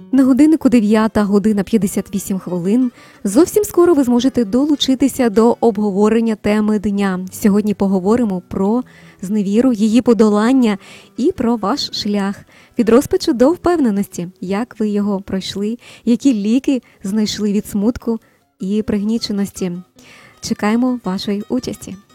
На годиннику 9:58. Зовсім скоро ви зможете долучитися до обговорення теми дня. Сьогодні поговоримо про зневіру, її подолання і про ваш шлях від розпачу до впевненості, як ви його пройшли, які ліки знайшли від смутку і пригніченості. Чекаємо вашої участі.